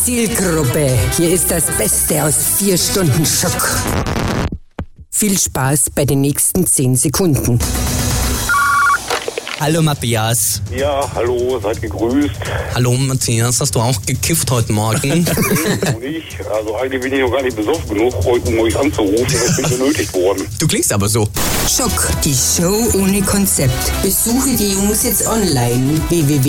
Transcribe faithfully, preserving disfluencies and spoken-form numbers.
Zielgruppe, hier ist das Beste aus vier Stunden Schock. Viel Spaß bei den nächsten zehn Sekunden. Hallo Matthias. Ja, hallo, seid gegrüßt. Hallo Matthias, hast du auch gekifft heute Morgen? Nee, noch nicht. Also eigentlich bin ich noch gar nicht besoffen genug, um euch anzurufen. Ich bin benötigt worden. Du klingst aber so. Schock, die Show ohne Konzept. Besuche die Jungs jetzt online. w w w